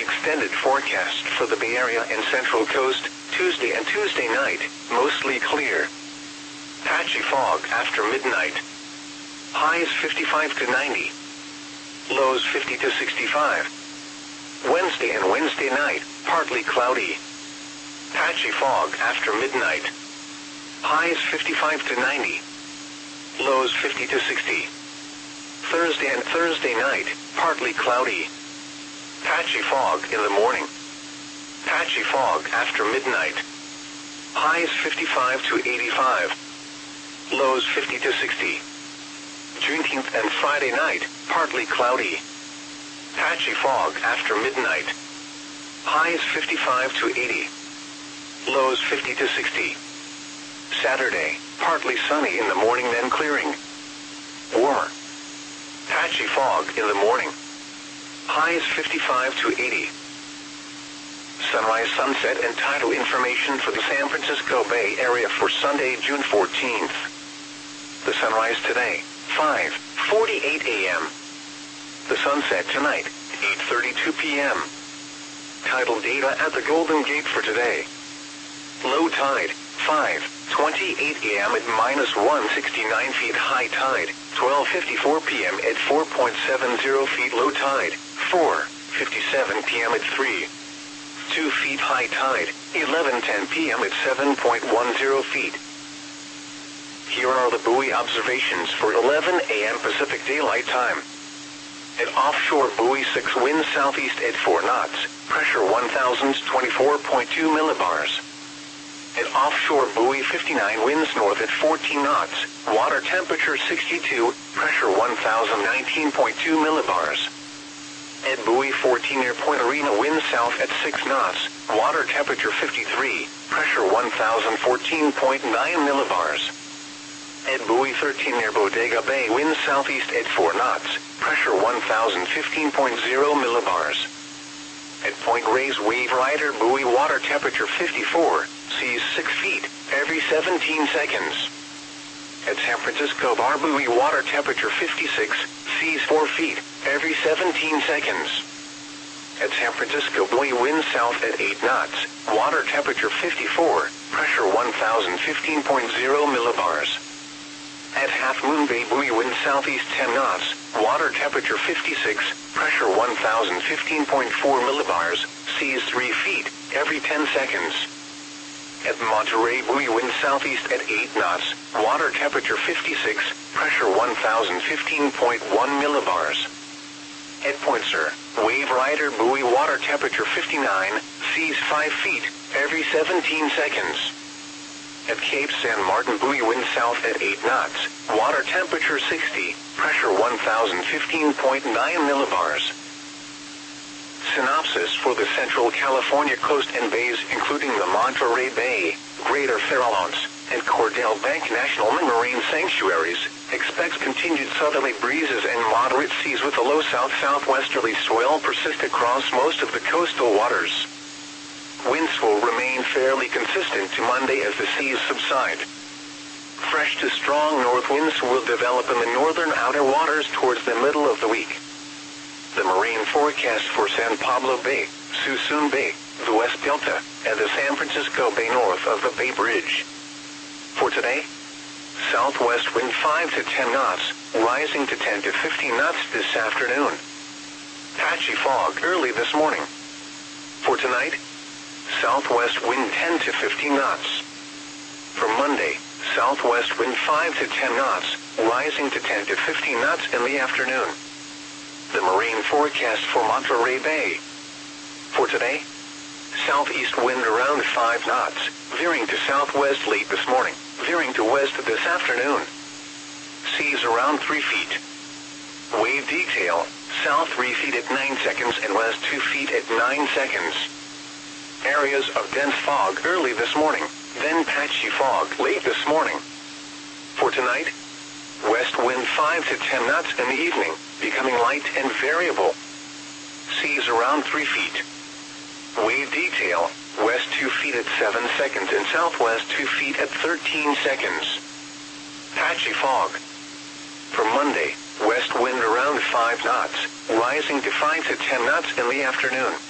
extended forecast for the Bay Area and Central Coast, Tuesday and Tuesday night, mostly clear. Patchy fog after midnight. Highs 55 to 90. Lows 50 to 65. Wednesday and Wednesday night, partly cloudy. Patchy fog after midnight. Highs 55 to 90. Lows 50 to 60. Thursday and Thursday night, partly cloudy. Patchy fog in the morning. Patchy fog after midnight. Highs 55 to 85. Lows 50 to 60. Juneteenth and Friday night, partly cloudy. Patchy fog after midnight. Highs 55 to 80. Lows 50 to 60. Saturday, partly sunny in the morning then clearing. Warmer. Patchy fog in the morning. Highs 55 to 80. Sunrise, sunset, and tidal information for the San Francisco Bay Area for Sunday, June 14th. The sunrise today, 5:48 a.m. The sunset tonight, 8:32 p.m. Tidal data at the Golden Gate for today. Low tide, 5:28 a.m. at -169 feet. High tide, 12:54 p.m. at 4.70 feet. Low tide, 4:57 p.m. at 3.2 feet. High tide, 11:10 p.m. at 7.10 feet. Here are the buoy observations for 11 a.m. Pacific Daylight Time. At offshore buoy 6, wind southeast at 4 knots, pressure 1,024.2 millibars. At offshore buoy 59, winds north at 14 knots, water temperature 62, pressure 1,019.2 millibars. At buoy 14 near Point Arena, winds south at 6 knots, water temperature 53, pressure 1,014.9 millibars. At buoy 13 near Bodega Bay, winds southeast at 4 knots, pressure 1,015.0 millibars. At Point Reyes Wave Rider buoy, water temperature 54, seas 6 feet, every 17 seconds. At San Francisco Bar buoy, water temperature 56, seas 4 feet, every 17 seconds. At San Francisco buoy, wind south at 8 knots, water temperature 54, pressure 1,015.0 millibars. At Half Moon Bay buoy, wind southeast 10 knots, water temperature 56, pressure 1,015.4 millibars, seas 3 feet, every 10 seconds. At Monterey buoy, wind southeast at 8 knots, water temperature 56, pressure 1,015.1 millibars. At Point Sur, Wave Rider buoy, water temperature 59, seas 5 feet, every 17 seconds. At Cape San Martin buoy, wind south at 8 knots, water temperature 60, pressure 1,015.9 millibars. Synopsis for the Central California coast and bays, including the Monterey Bay, Greater Farallones, and Cordell Bank National Marine Sanctuaries, expects continued southerly breezes and moderate seas with a low south-southwesterly swell persist across most of the coastal waters. Winds will remain fairly consistent to Monday as the seas subside. Fresh to strong north winds will develop in the northern outer waters towards the middle of the week. The marine forecast for San Pablo Bay, Suisun Bay, the West Delta, and the San Francisco Bay north of the Bay Bridge. For today, southwest wind 5 to 10 knots, rising to 10 to 15 knots this afternoon. Patchy fog early this morning. For tonight, southwest wind 10 to 15 knots. For Monday, southwest wind 5 to 10 knots, rising to 10 to 15 knots in the afternoon. The marine forecast for Monterey Bay. For today, southeast wind around 5 knots, veering to southwest late this morning, veering to west this afternoon. Seas around 3 feet. Wave detail, south 3 feet at 9 seconds and west 2 feet at 9 seconds. Areas of dense fog early this morning, then patchy fog late this morning. For tonight, west wind 5 to 10 knots in the evening, becoming light and variable. Seas around 3 feet. Wave detail, west 2 feet at 7 seconds and southwest 2 feet at 13 seconds. Patchy fog. For Monday, west wind around 5 knots, rising to 5 to 10 knots in the afternoon.